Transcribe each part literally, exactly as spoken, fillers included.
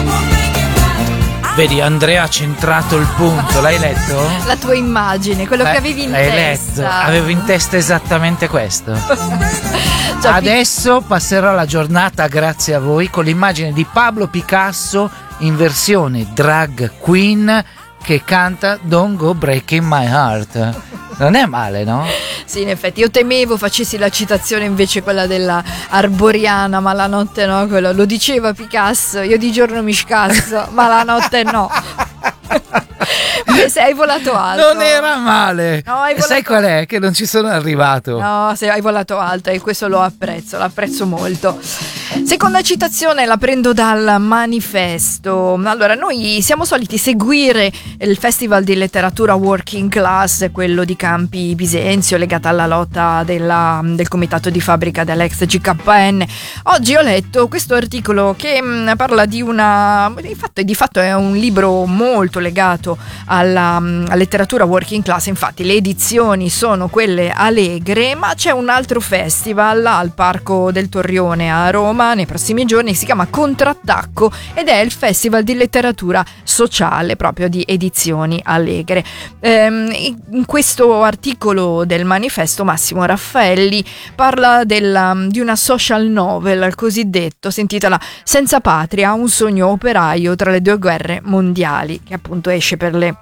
Vedi, Andrea ha centrato il punto, l'hai letto? La tua immagine, quello L'hai, che avevi in l'hai testa. letto, avevo in testa esattamente questo. Cioè, Adesso passerò la giornata, grazie a voi, con l'immagine di Pablo Picasso in versione drag queen che canta Don't Go Breaking My Heart. Non è male, no? Sì, in effetti, io temevo facessi la citazione invece quella della Arboriana, ma la notte no, quello lo diceva Picasso, io di giorno mi scasso, ma la notte no. Se hai volato alto. Non era male. No, hai volato... Sai qual è? Che non ci sono arrivato. No, se hai volato alto e questo lo apprezzo, l'apprezzo molto. Seconda citazione la prendo dal Manifesto. Allora, noi siamo soliti seguire il Festival di Letteratura Working Class, quello di Campi Bisenzio, legato alla lotta della, del comitato di fabbrica dell'ex G K N. Oggi ho letto questo articolo che mh, parla di una... Di fatto, di fatto è un libro molto legato alla, alla letteratura working class. Infatti le edizioni sono quelle allegre, ma c'è un altro festival al Parco del Torrione a Roma nei prossimi giorni, si chiama Contrattacco ed è il festival di letteratura sociale proprio di edizioni allegre. Ehm, in questo articolo del Manifesto Massimo Raffaelli parla della, di una social novel, al cosiddetto, si intitola Senza patria, un sogno operaio tra le due guerre mondiali, che appunto esce per le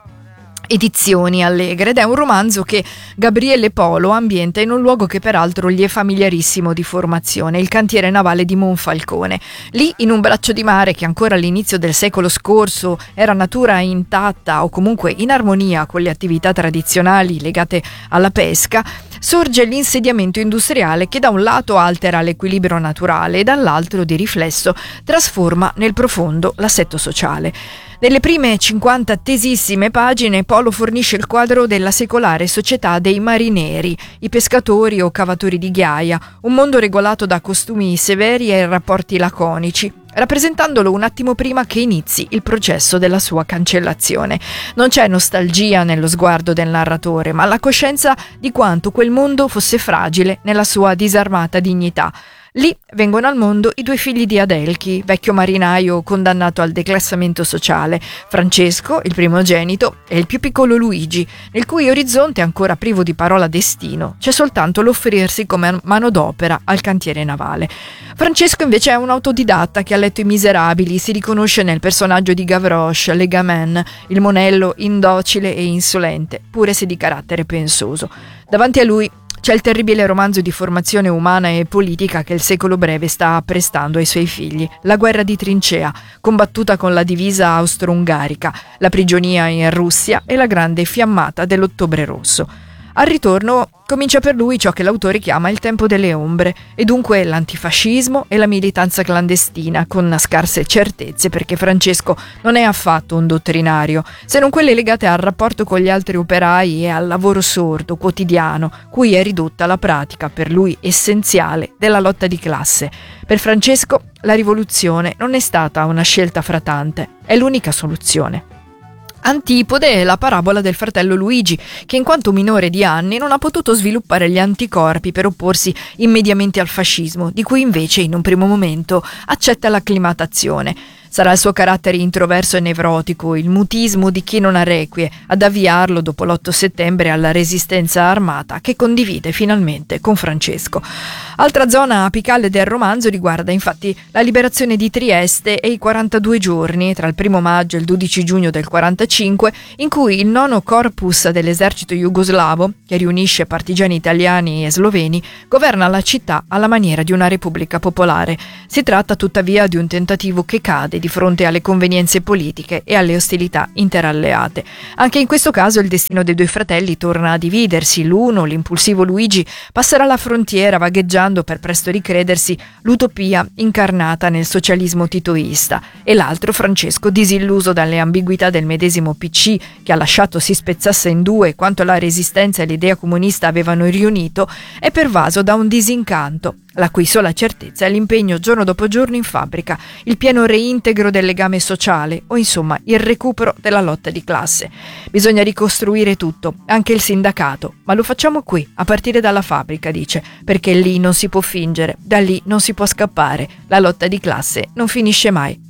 edizioni allegre ed è un romanzo che Gabriele Polo ambienta in un luogo che peraltro gli è familiarissimo di formazione, il cantiere navale di Monfalcone. Lì, in un braccio di mare che ancora all'inizio del secolo scorso era natura intatta o comunque in armonia con le attività tradizionali legate alla pesca, sorge l'insediamento industriale che da un lato altera l'equilibrio naturale e dall'altro, di riflesso, trasforma nel profondo l'assetto sociale. Nelle prime cinquanta tesissime pagine Polo fornisce il quadro della secolare società dei marineri, i pescatori o cavatori di ghiaia, un mondo regolato da costumi severi e rapporti laconici, rappresentandolo un attimo prima che inizi il processo della sua cancellazione. Non c'è nostalgia nello sguardo del narratore, ma la coscienza di quanto quel mondo fosse fragile nella sua disarmata dignità. Lì vengono al mondo i due figli di Adelchi, vecchio marinaio condannato al declassamento sociale, Francesco, il primogenito, e il più piccolo Luigi, nel cui orizzonte, ancora privo di parola destino, c'è soltanto l'offrirsi come manodopera al cantiere navale. Francesco invece è un autodidatta che ha letto I Miserabili, si riconosce nel personaggio di Gavroche, le Gamin, il monello indocile e insolente, pure se di carattere pensoso. Davanti a lui c'è il terribile romanzo di formazione umana e politica che il secolo breve sta apprestando ai suoi figli, la guerra di trincea, combattuta con la divisa austro-ungarica, la prigionia in Russia e la grande fiammata dell'Ottobre Rosso. Al ritorno comincia per lui ciò che l'autore chiama il tempo delle ombre, e dunque l'antifascismo e la militanza clandestina, con scarse certezze, perché Francesco non è affatto un dottrinario, se non quelle legate al rapporto con gli altri operai e al lavoro sordo, quotidiano, cui è ridotta la pratica, per lui essenziale, della lotta di classe. Per Francesco la rivoluzione non è stata una scelta fra tante, è l'unica soluzione. Antipode è la parabola del fratello Luigi, che in quanto minore di anni non ha potuto sviluppare gli anticorpi per opporsi immediatamente al fascismo, di cui invece in un primo momento accetta l'acclimatazione. Sarà il suo carattere introverso e nevrotico, il mutismo di chi non ha requie, ad avviarlo dopo l'otto settembre alla resistenza armata che condivide finalmente con Francesco. Altra zona apicale del romanzo riguarda infatti la liberazione di Trieste e i quarantadue giorni, tra il primo maggio e il dodici giugno del quarantacinque, in cui il nono corpus dell'esercito jugoslavo, che riunisce partigiani italiani e sloveni, governa la città alla maniera di una repubblica popolare. Si tratta tuttavia di un tentativo che cade di fronte alle convenienze politiche e alle ostilità interalleate. Anche in questo caso il destino dei due fratelli torna a dividersi. L'uno, l'impulsivo Luigi, passerà la frontiera vagheggiando per presto ricredersi l'utopia incarnata nel socialismo titoista, e l'altro, Francesco, disilluso dalle ambiguità del medesimo P C che ha lasciato si spezzasse in due quanto la resistenza e l'idea comunista avevano riunito, è pervaso da un disincanto, la cui sola certezza è l'impegno giorno dopo giorno in fabbrica, il pieno reintegro del legame sociale o insomma il recupero della lotta di classe. Bisogna ricostruire tutto, anche il sindacato, ma lo facciamo qui, a partire dalla fabbrica, dice, perché lì non si può fingere, da lì non si può scappare, la lotta di classe non finisce mai.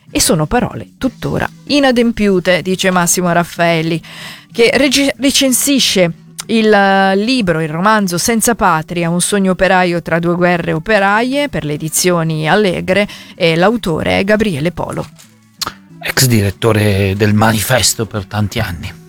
e sono parole tuttora inadempiute, dice Massimo Raffaelli, che reg- recensisce il libro, il romanzo Senza Patria, un sogno operaio tra due guerre operaie per le edizioni Allegre, e l'autore è Gabriele Polo. Ex direttore del Manifesto per tanti anni.